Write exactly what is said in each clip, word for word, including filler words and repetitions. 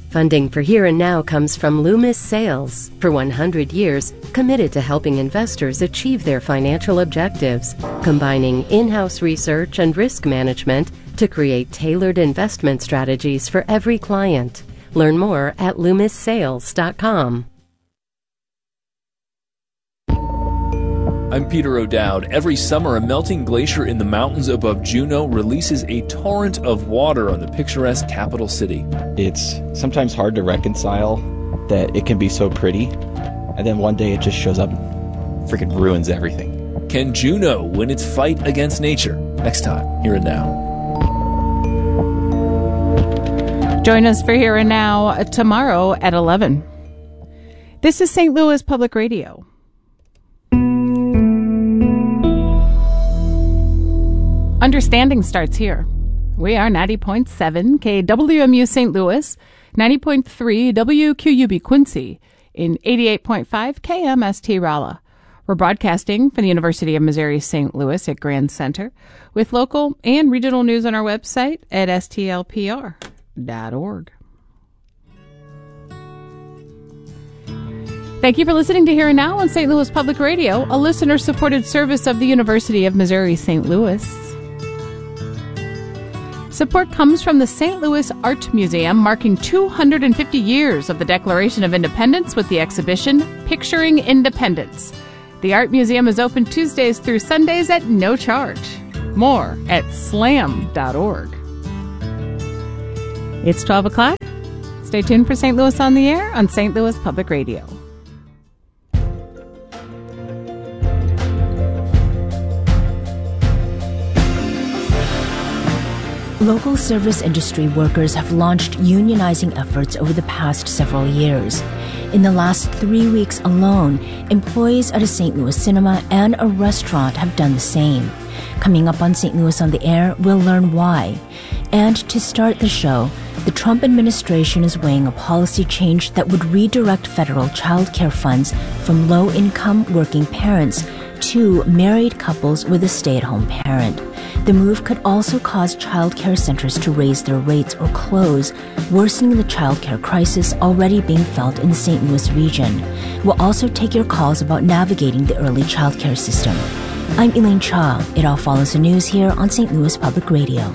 Funding for Here and Now comes from Loomis Sales, for one hundred years, committed to helping investors achieve their financial objectives, combining in-house research and risk management to create tailored investment strategies for every client. Learn more at loomis sales dot com. I'm Peter O'Dowd. Every summer, a melting glacier in the mountains above Juneau releases a torrent of water on the picturesque capital city. It's sometimes hard to reconcile that it can be so pretty, and then one day it just shows up and freaking ruins everything. Can Juneau win its fight against nature? Next time, Here and Now. Join us for Here and Now tomorrow at eleven. This is Saint Louis Public Radio. Understanding starts here. We are ninety point seven K W M U Saint Louis, ninety point three W Q U B Quincy, in eighty-eight point five K M S T Rolla. We're broadcasting from the University of Missouri Saint Louis at Grand Center with local and regional news on our website at S T L P R dot org. Thank you for listening to Here and Now on Saint Louis Public Radio, a listener-supported service of the University of Missouri Saint Louis. Support comes from the Saint Louis Art Museum, marking two hundred fifty years of the Declaration of Independence with the exhibition Picturing Independence. The Art Museum is open Tuesdays through Sundays at no charge. More at slam dot org. It's twelve o'clock. Stay tuned for Saint Louis on the Air on Saint Louis Public Radio. Local service industry workers have launched unionizing efforts over the past several years. In the last three weeks alone, employees at a Saint Louis cinema and a restaurant have done the same. Coming up on Saint Louis on the Air, we'll learn why. And to start the show, the Trump administration is weighing a policy change that would redirect federal child care funds from low-income working parents to married couples with a stay-at-home parent. The move could also cause child care centers to raise their rates or close, worsening the child care crisis already being felt in the Saint Louis region. We'll also take your calls about navigating the early child care system. I'm Elaine Cha. It all follows the news here on Saint Louis Public Radio.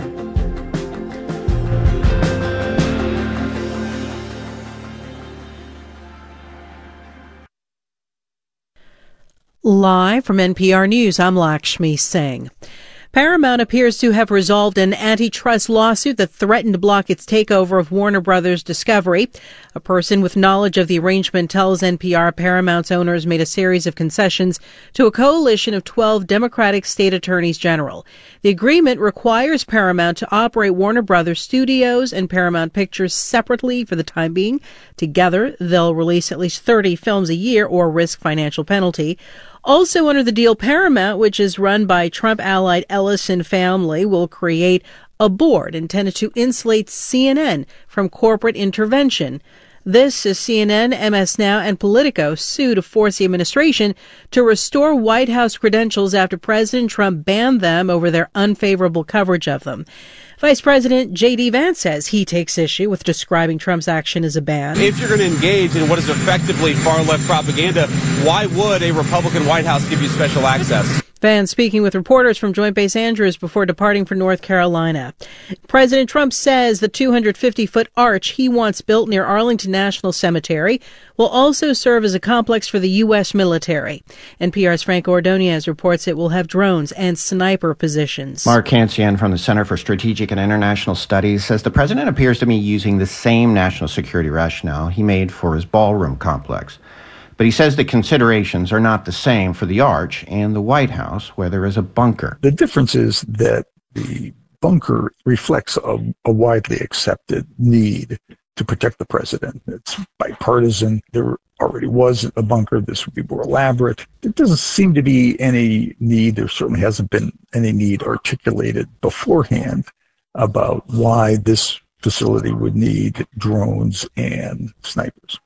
Live from N P R News, I'm Lakshmi Singh. Paramount appears to have resolved an antitrust lawsuit that threatened to block its takeover of Warner Brothers Discovery. A person with knowledge of the arrangement tells N P R Paramount's owners made a series of concessions to a coalition of twelve Democratic state attorneys general. The agreement requires Paramount to operate Warner Brothers Studios and Paramount Pictures separately for the time being. Together, they'll release at least thirty films a year or risk financial penalty. Also under the deal, Paramount, which is run by Trump-allied Ellison family, will create a board intended to insulate C N N from corporate intervention. This is C N N, M S Now, and Politico sue to force the administration to restore White House credentials after President Trump banned them over their unfavorable coverage of them. Vice President J D. Vance says he takes issue with describing Trump's action as a ban. If you're going to engage in what is effectively far-left propaganda, why would a Republican White House give you special access? Vance speaking with reporters from Joint Base Andrews before departing for North Carolina. President Trump says the two hundred fifty foot arch he wants built near Arlington National Cemetery will also serve as a complex for the U S military. N P R's Frank Ordonez reports it will have drones and sniper positions. Mark Cancian from the Center for Strategic and International Studies says the president appears to be using the same national security rationale he made for his ballroom complex. But he says the considerations are not the same for the Arch and the White House, where there is a bunker. The difference is that the bunker reflects a, a widely accepted need to protect the president. It's bipartisan. There already was a bunker. This would be more elaborate. There doesn't seem to be any need. There certainly hasn't been any need articulated beforehand about why this facility would need drones and snipers.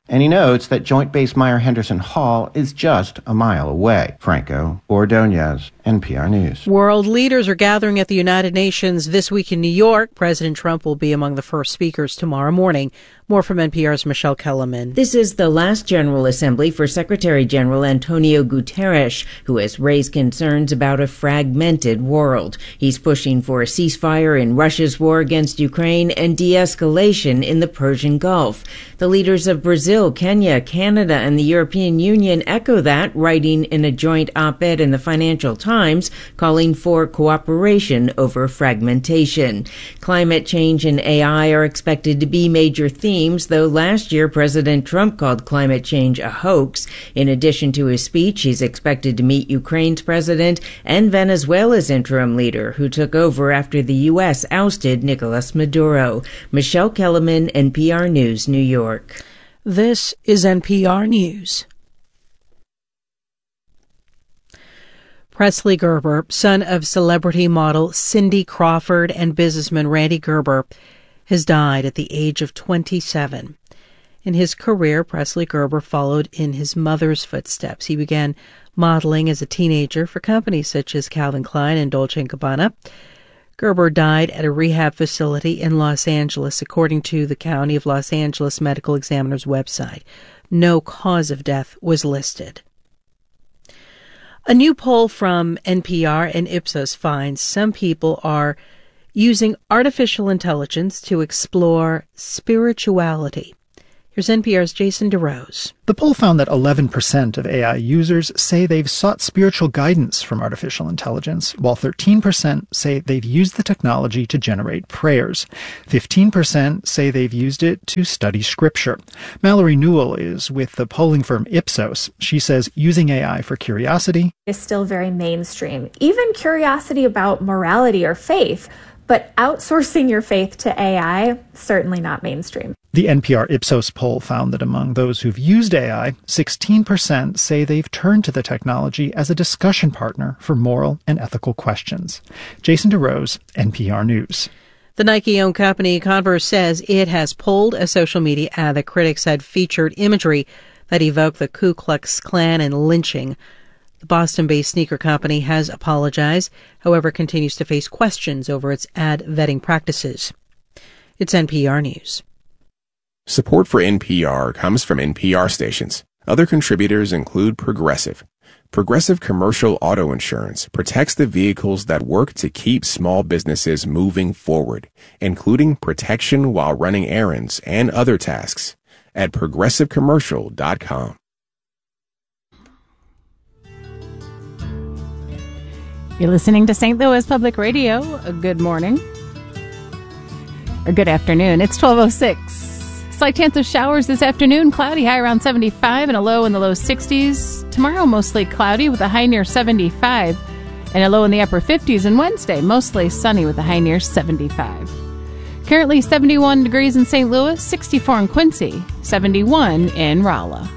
And he notes that Joint Base Meier-Henderson Hall is just a mile away. Franco Ordonez, N P R News. World leaders are gathering at the United Nations this week in New York. President Trump will be among the first speakers tomorrow morning. More from N P R's Michelle Kellerman. This is the last General Assembly for Secretary General Antonio Guterres, who has raised concerns about a fragmented world. He's pushing for a ceasefire in Russia's war against Ukraine and de-escalation in the Persian Gulf. The leaders of Brazil, Kenya, Canada, and the European Union echo that, writing in a joint op-ed in the Financial Times, calling for cooperation over fragmentation. Climate change and A I are expected to be major themes, though last year President Trump called climate change a hoax. In addition to his speech, he's expected to meet Ukraine's president and Venezuela's interim leader, who took over after the U S ousted Nicolas Maduro. Michelle Kellerman, N P R News, New York. This is N P R News. Presley Gerber, son of celebrity model Cindy Crawford and businessman Randy Gerber, has died at the age of twenty-seven. In his career, Presley Gerber followed in his mother's footsteps. He began modeling as a teenager for companies such as Calvin Klein and Dolce and Gabbana. Gerber died at a rehab facility in Los Angeles, according to the County of Los Angeles Medical Examiner's website. No cause of death was listed. A new poll from N P R and Ipsos finds some people are using artificial intelligence to explore spirituality. Here's N P R's Jason DeRose. The poll found that eleven percent of A I users say they've sought spiritual guidance from artificial intelligence, while thirteen percent say they've used the technology to generate prayers. fifteen percent say they've used it to study scripture. Mallory Newell is with the polling firm Ipsos. She says using A I for curiosity is still very mainstream, even curiosity about morality or faith. But outsourcing your faith to A I, certainly not mainstream. The N P R Ipsos poll found that among those who've used A I, sixteen percent say they've turned to the technology as a discussion partner for moral and ethical questions. Jason DeRose, N P R News. The Nike-owned company Converse says it has pulled a social media ad that critics had featured imagery that evoked the Ku Klux Klan and lynching. The Boston-based sneaker company has apologized, however continues to face questions over its ad vetting practices. It's N P R News. Support for N P R comes from N P R stations. Other contributors include Progressive. Progressive Commercial Auto Insurance protects the vehicles that work to keep small businesses moving forward, including protection while running errands and other tasks, at progressive commercial dot com. You're listening to Saint Louis Public Radio. Good morning. Or good afternoon. It's twelve oh six. Slight chance of showers this afternoon. Cloudy, high around seventy-five and a low in the low sixties. Tomorrow, mostly cloudy with a high near seventy-five and a low in the upper fifties. And Wednesday, mostly sunny with a high near seventy-five. Currently seventy-one degrees in Saint Louis, sixty-four in Quincy, seventy-one in Rolla.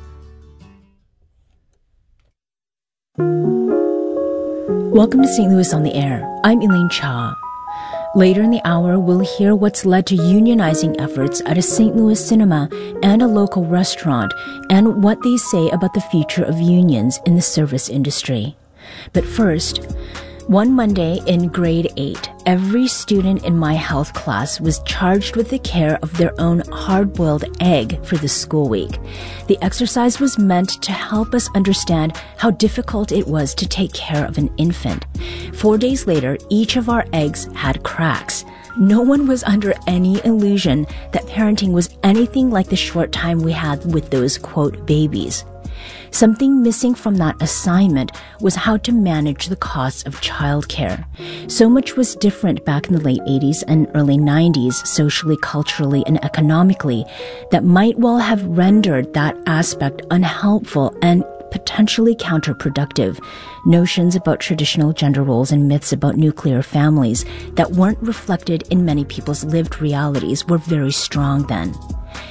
Welcome to Saint Louis on the Air. I'm Elaine Cha. Later in the hour, we'll hear what's led to unionizing efforts at a Saint Louis cinema and a local restaurant, and what they say about the future of unions in the service industry. But first, one Monday in grade eight, every student in my health class was charged with the care of their own hard-boiled egg for the school week. The exercise was meant to help us understand how difficult it was to take care of an infant. Four days later, each of our eggs had cracks. No one was under any illusion that parenting was anything like the short time we had with those, quote, babies. Something missing from that assignment was how to manage the costs of childcare. So much was different back in the late eighties and early nineties, socially, culturally, and economically, that might well have rendered that aspect unhelpful and potentially counterproductive. Notions about traditional gender roles and myths about nuclear families that weren't reflected in many people's lived realities were very strong then.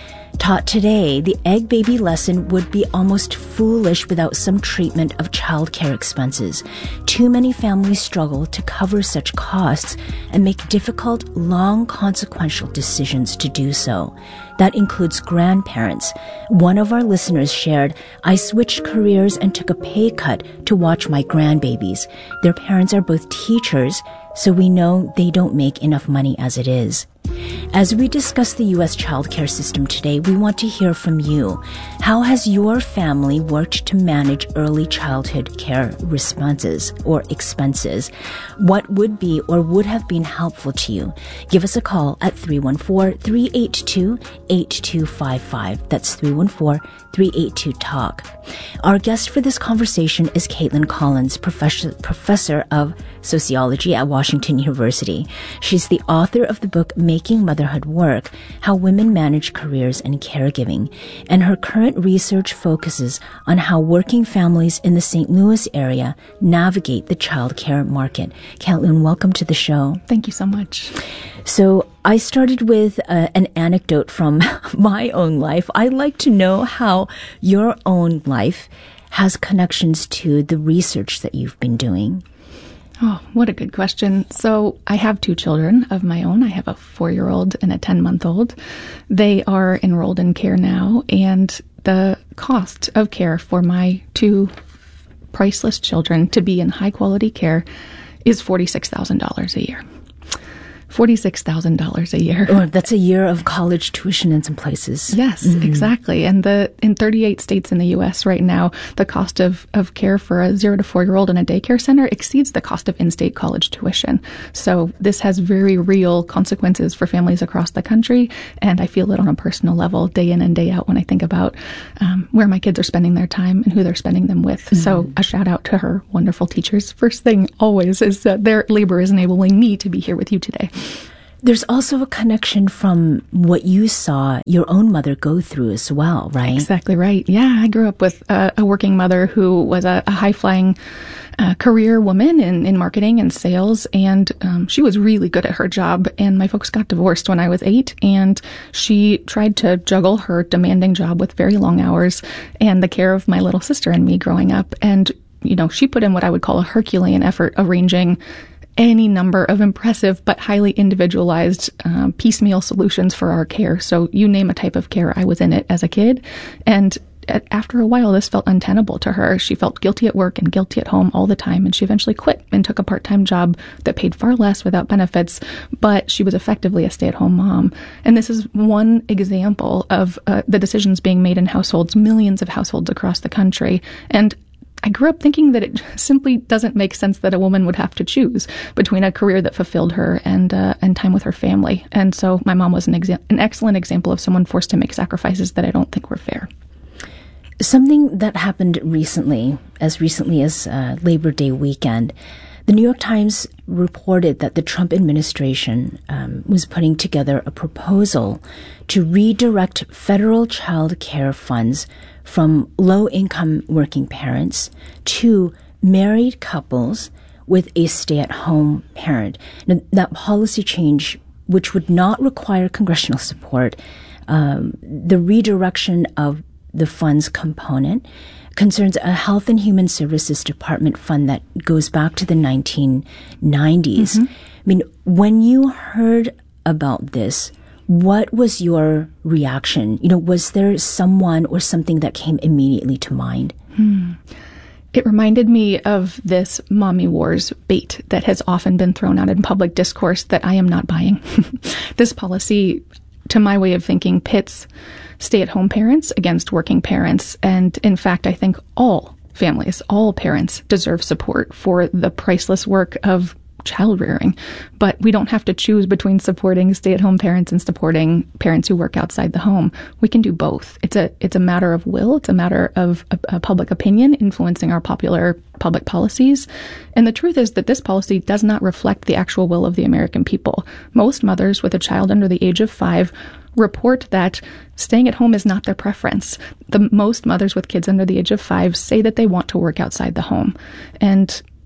Taught today, the egg baby lesson would be almost foolish without some treatment of childcare expenses. Too many families struggle to cover such costs and make difficult, long, consequential decisions to do so. That includes grandparents. One of our listeners shared, "I switched careers and took a pay cut to watch my grandbabies. Their parents are both teachers, so we know they don't make enough money as it is." As we discuss the U S childcare system today, we want to hear from you. How has your family worked to manage early childhood care responses or expenses? What would be or would have been helpful to you? Give us a call at three one four, three eight two, eight two five five. That's three one four, three eight two, TALK. Our guest for this conversation is Caitlin Collins, professor, professor of sociology at Washington University. She's the author of the book Making Motherhood Work, How Women Manage Careers and Caregiving, and her current research focuses on how working families in the Saint Louis area navigate the child care market. Caitlin, welcome to the show. Thank you so much. So I started with uh, an anecdote from my own life. I'd like to know how your own life has connections to the research that you've been doing. Oh, what a good question. So I have two children of my own. I have a four-year-old and a ten-month-old. They are enrolled in care now, and the cost of care for my two priceless children to be in high-quality care is forty-six thousand dollars a year. forty-six thousand dollars a year. Oh, that's a year of college tuition in some places. Yes, mm-hmm. exactly. And the in thirty-eight states in the U S right now, the cost of, of care for a zero to four-year-old in a daycare center exceeds the cost of in-state college tuition. So this has very real consequences for families across the country, and I feel it on a personal level day in and day out when I think about um, where my kids are spending their time and who they're spending them with. Mm-hmm. So a shout out to her wonderful teachers. First thing always is that their labor is enabling me to be here with you today. There's also a connection from what you saw your own mother go through as well, right? Exactly right. Yeah, I grew up with a, a working mother who was a, a high-flying uh, career woman in, in marketing and sales, and um, she was really good at her job. And my folks got divorced when I was eight, and she tried to juggle her demanding job with very long hours and the care of my little sister and me growing up. And, you know, she put in what I would call a Herculean effort arranging any number of impressive but highly individualized um, piecemeal solutions for our care. So you name a type of care, I was in it as a kid. And at, after a while, this felt untenable to her. She felt guilty at work and guilty at home all the time. And she eventually quit and took a part-time job that paid far less without benefits, but she was effectively a stay-at-home mom. And this is one example of uh, the decisions being made in households, millions of households across the country. And I grew up thinking that it simply doesn't make sense that a woman would have to choose between a career that fulfilled her and uh, and time with her family. And so my mom was an, exa- an excellent example of someone forced to make sacrifices that I don't think were fair. Something that happened recently, as recently as uh, Labor Day weekend, the New York Times reported that the Trump administration um, was putting together a proposal to redirect federal child care funds from low-income working parents to married couples with a stay-at-home parent. Now, that policy change, which would not require congressional support, um, the redirection of the funds component concerns a Health and Human Services Department fund that goes back to the nineteen nineties. Mm-hmm. I mean, when you heard about this, what was your reaction? You know, was there someone or something that came immediately to mind? Hmm. It reminded me of this mommy wars bait that has often been thrown out in public discourse that I am not buying. This policy, to my way of thinking, pits stay-at-home parents against working parents. And in fact, I think all families, all parents deserve support for the priceless work of child rearing. But we don't have to choose between supporting stay-at-home parents and supporting parents who work outside the home. We can do both. It's a it's a matter of will. It's a matter of a, a public opinion influencing our popular public policies. And the truth is that this policy does not reflect the actual will of the American people. Most mothers with a child under the age of five report that staying at home is not their preference. The most mothers with kids under the age of five say that they want to work outside the home. And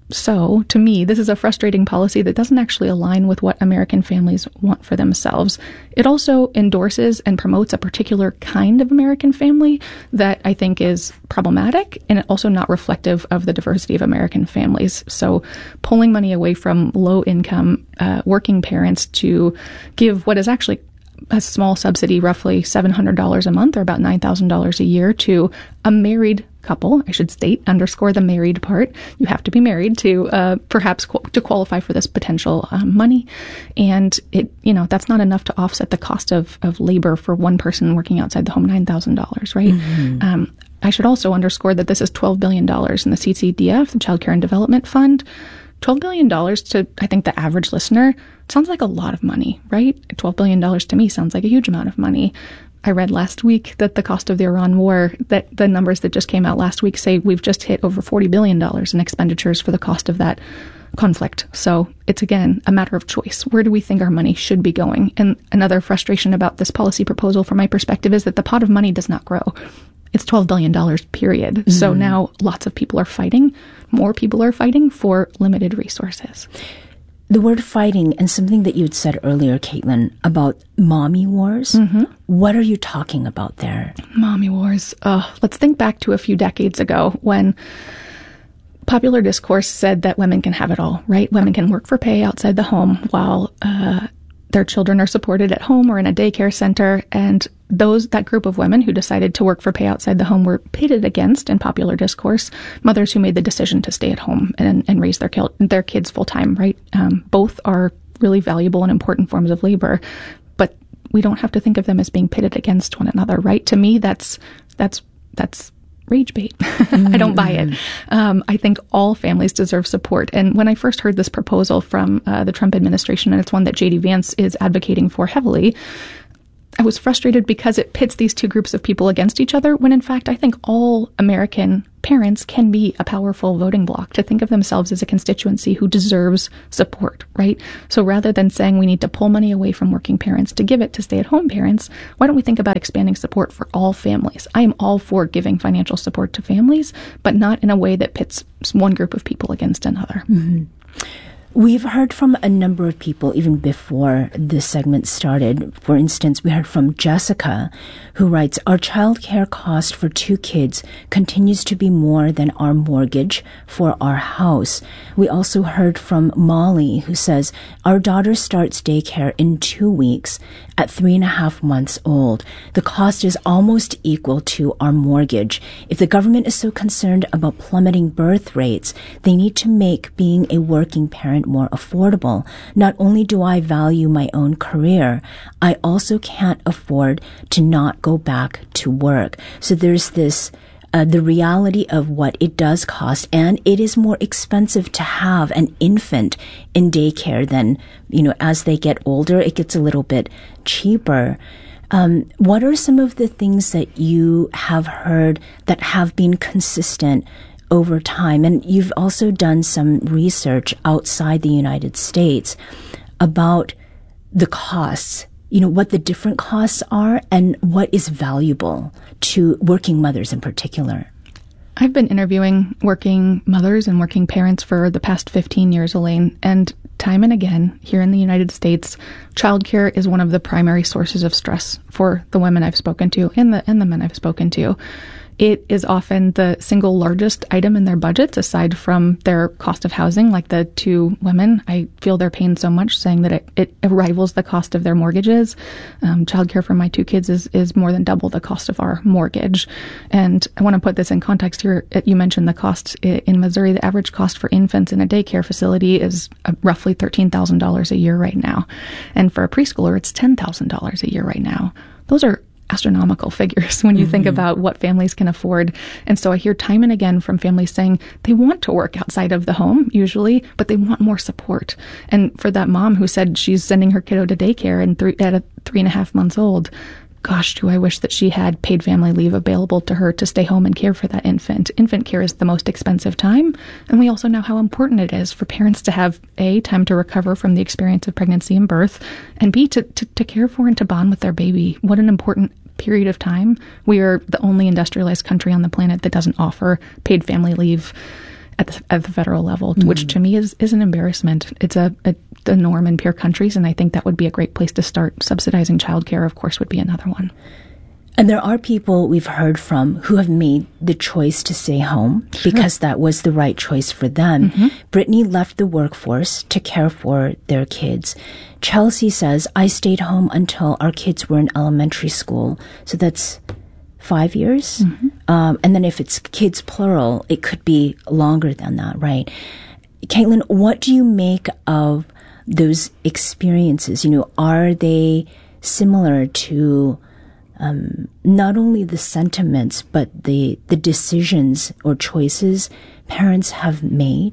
So, to me, this is a frustrating policy that doesn't actually align with what American families want for themselves. It also endorses and promotes a particular kind of American family that I think is problematic and also not reflective of the diversity of American families. So, pulling money away from low-income uh, working parents to give what is actually a small subsidy, roughly seven hundred dollars a month or about nine thousand dollars a year to a married couple, I should state, underscore the married part. You have to be married to uh, perhaps qu- to qualify for this potential um, money. And it, you know, that's not enough to offset the cost of, of labor for one person working outside the home, nine thousand dollars, right? Mm-hmm. Um, I should also underscore that this is twelve billion dollars in the C C D F, the Child Care and Development Fund. twelve billion dollars to, I think, the average listener sounds like a lot of money, right? twelve billion dollars to me sounds like a huge amount of money. I read last week that the cost of the Iran war, that the numbers that just came out last week say we've just hit over forty billion dollars in expenditures for the cost of that conflict. So it's, again, a matter of choice. Where do we think our money should be going? And another frustration about this policy proposal from my perspective is that the pot of money does not grow. It's twelve billion dollars, period. Mm-hmm. So now lots of people are fighting. More people are fighting for limited resources. The word fighting and something that you had said earlier, Caitlin, about mommy wars. Mm-hmm. What are you talking about there? Mommy wars. Oh, let's think back to a few decades ago when popular discourse said that women can have it all, right? Women can work for pay outside the home while uh, their children are supported at home or in a daycare center. And those that group of women who decided to work for pay outside the home were pitted against, in popular discourse, mothers who made the decision to stay at home and, and raise their, kil- their kids full time, right? Um, both are really valuable and important forms of labor, but we don't have to think of them as being pitted against one another, right? To me, that's that's that's rage bait. Mm-hmm. I don't buy it. Um, I think all families deserve support. And when I first heard this proposal from uh, the Trump administration, and it's one that J D Vance is advocating for heavily, I was frustrated because it pits these two groups of people against each other, when in fact I think all American parents can be a powerful voting bloc, to think of themselves as a constituency who deserves support, right? So rather than saying we need to pull money away from working parents to give it to stay-at-home parents, why don't we think about expanding support for all families? I am all for giving financial support to families, but not in a way that pits one group of people against another. Mm-hmm. We've heard from a number of people even before this segment started. For instance, we heard from Jessica, who writes, our child care cost for two kids continues to be more than our mortgage for our house. We also heard from Molly, who says, our daughter starts daycare in two weeks at three and a half months old. The cost is almost equal to our mortgage. If the government is so concerned about plummeting birth rates, they need to make being a working parent more affordable. Not only do I value my own career, I also can't afford to not go back to work. So there's this Uh, the reality of what it does cost, and it is more expensive to have an infant in daycare than, you know, as they get older, it gets a little bit cheaper. Um, what are some of the things that you have heard that have been consistent over time? And you've also done some research outside the United States about the costs, you know, what the different costs are and what is valuable to working mothers in particular. I've been interviewing working mothers and working parents for the past fifteen years, Elaine, and time and again, here in the United States, childcare is one of the primary sources of stress for the women I've spoken to and the, and the men I've spoken to. It is often the single largest item in their budgets, aside from their cost of housing. Like the two women, I feel their pain so much, saying that it, it rivals the cost of their mortgages. Um, childcare for my two kids is, is more than double the cost of our mortgage. And I want to put this in context here. You mentioned the cost in Missouri. The average cost for infants in a daycare facility is roughly thirteen thousand dollars a year right now. And for a preschooler, it's ten thousand dollars a year right now. Those are astronomical figures when you mm-hmm. think about what families can afford. And so I hear time and again from families saying they want to work outside of the home usually, but they want more support. And for that mom who said she's sending her kiddo to daycare and three, at a three and a half months old, gosh, do I wish that she had paid family leave available to her to stay home and care for that infant. Infant care is the most expensive time. And we also know how important it is for parents to have A, time to recover from the experience of pregnancy and birth, and B, to, to, to care for and to bond with their baby. What an important period of time. We are the only industrialized country on the planet that doesn't offer paid family leave. at the, at the federal level, mm-hmm. which to me is, is an embarrassment. It's a, a the norm in peer countries, and I think that would be a great place to start. Subsidizing childcare, of course, would be another one. And there are people we've heard from who have made the choice to stay home sure. because that was the right choice for them. Mm-hmm. Brittany left the workforce to care for their kids. Chelsea says, I stayed home until our kids were in elementary school. So that's five years. Mm-hmm. Um, and then if it's kids plural, it could be longer than that, right? Caitlin, what do you make of those experiences? You know, are they similar to Um, not only the sentiments, but the, the decisions or choices parents have made?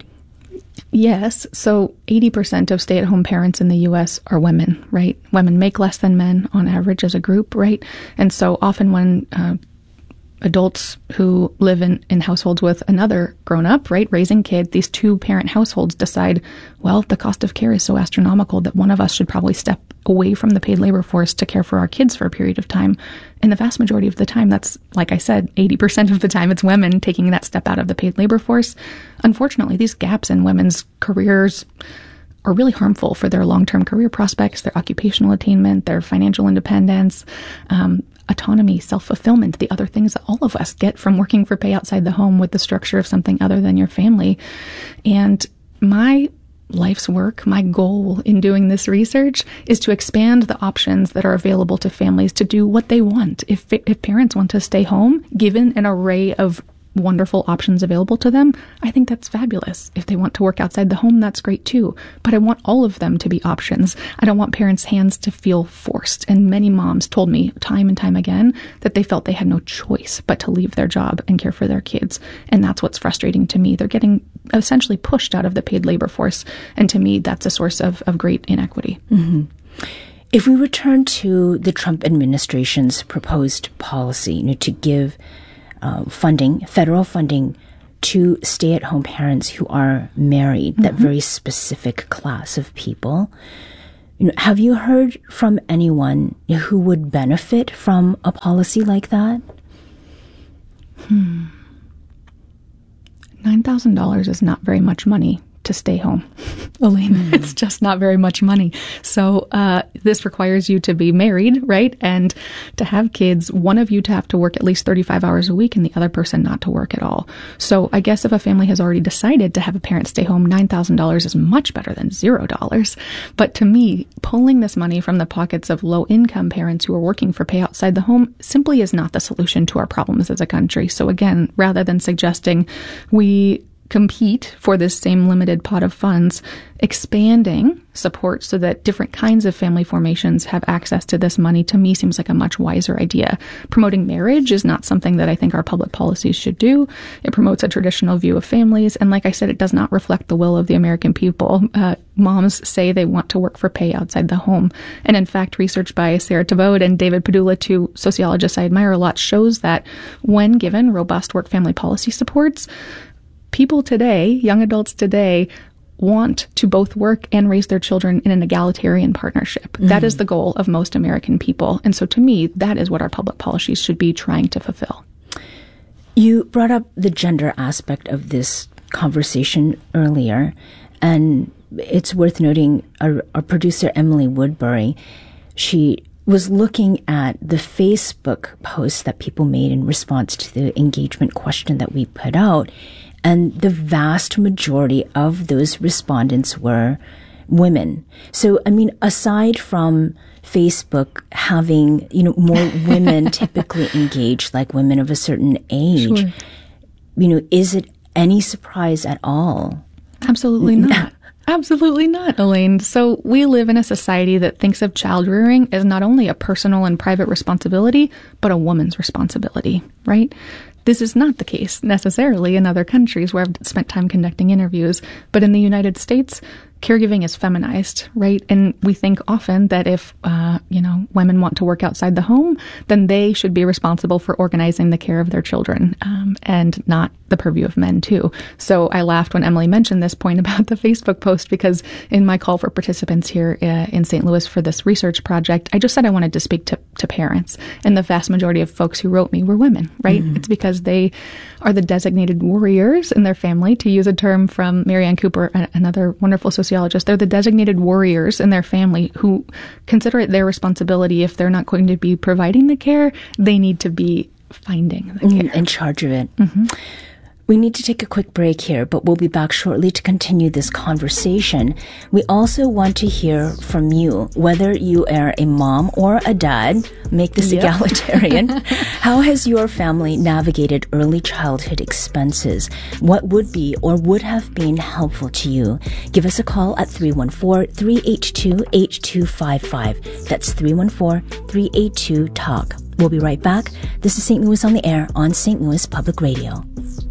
Yes. So eighty percent of stay-at-home parents in the U S are women, right? Women make less than men on average as a group, right? And so often when uh, adults who live in, in households with another grown-up, right, raising kids, these two-parent households decide, well, the cost of care is so astronomical that one of us should probably step away from the paid labor force to care for our kids for a period of time. And the vast majority of the time, that's, like I said, eighty percent of the time, it's women taking that step out of the paid labor force. Unfortunately, these gaps in women's careers are really harmful for their long-term career prospects, their occupational attainment, their financial independence, um, autonomy, self-fulfillment, the other things that all of us get from working for pay outside the home with the structure of something other than your family. And my life's work, my goal in doing this research is to expand the options that are available to families to do what they want. If, if parents want to stay home, given an array of wonderful options available to them, I think that's fabulous. If they want to work outside the home, that's great too. But I want all of them to be options. I don't want parents' hands to feel forced. And many moms told me time and time again that they felt they had no choice but to leave their job and care for their kids. And that's what's frustrating to me. They're getting essentially pushed out of the paid labor force. And to me, that's a source of, of great inequity. Mm-hmm. If we return to the Trump administration's proposed policy, you know, to give Uh, funding, federal funding to stay-at-home parents who are married, mm-hmm. that very specific class of people. You know, have you heard from anyone who would benefit from a policy like that? Hmm. nine thousand dollars is not very much money to stay home, Elaine. Mm. It's just not very much money. So uh, this requires you to be married, right? And to have kids, one of you to have to work at least thirty-five hours a week and the other person not to work at all. So I guess if a family has already decided to have a parent stay home, nine thousand dollars is much better than zero dollars. But to me, pulling this money from the pockets of low-income parents who are working for pay outside the home simply is not the solution to our problems as a country. So again, rather than suggesting we compete for this same limited pot of funds, expanding support so that different kinds of family formations have access to this money, to me, seems like a much wiser idea. Promoting marriage is not something that I think our public policies should do. It promotes a traditional view of families. And like I said, it does not reflect the will of the American people. Uh, moms say they want to work for pay outside the home. And in fact, research by Sarah Tavode and David Padula, two sociologists I admire a lot, shows that when given robust work-family policy supports, people today, young adults today, want to both work and raise their children in an egalitarian partnership. Mm-hmm. That is the goal of most American people. And so to me, that is what our public policies should be trying to fulfill. You brought up the gender aspect of this conversation earlier, and it's worth noting our, our producer, Emily Woodbury, she was looking at the Facebook posts that people made in response to the engagement question that we put out. And the vast majority of those respondents were women. So, I mean, aside from Facebook having, you know, more women typically engaged, like women of a certain age, sure. you know, is it any surprise at all? Absolutely not. Absolutely not, Elaine. So we live in a society that thinks of child rearing as not only a personal and private responsibility, but a woman's responsibility, right? This is not the case necessarily in other countries where I've spent time conducting interviews. But in the United States, caregiving is feminized, right? And we think often that if, uh, you know, women want to work outside the home, then they should be responsible for organizing the care of their children, um, and not the purview of men too. So I laughed when Emily mentioned this point about the Facebook post, because in my call for participants here uh, in Saint Louis for this research project, I just said I wanted to speak to, to parents. And the vast majority of folks who wrote me were women, right? Mm-hmm. It's because they are the designated warriors in their family, to use a term from Marianne Cooper, another wonderful sociologist. They're the designated warriors in their family who consider it their responsibility. If they're not going to be providing the care, they need to be finding the care. In charge of it. Mm-hmm. We need to take a quick break here, but we'll be back shortly to continue this conversation. We also want to hear from you, whether you are a mom or a dad. Make this yep. egalitarian. How has your family navigated early childhood expenses? What would be or would have been helpful to you? Give us a call at three one four, three eight two, eight two five five. That's three one four, three eight two, TALK. We'll be right back. This is Saint Louis on the Air on Saint Louis Public Radio.